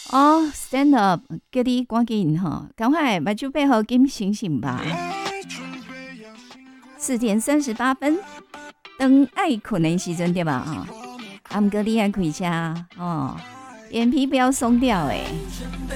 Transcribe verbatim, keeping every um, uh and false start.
哦，stand up，叫你赶紧哈，赶快把酒杯好紧醒醒吧。四点三十八分，等爱困的时阵对吧？啊，阿姆哥你爱开车哦，眼皮不要松掉哎。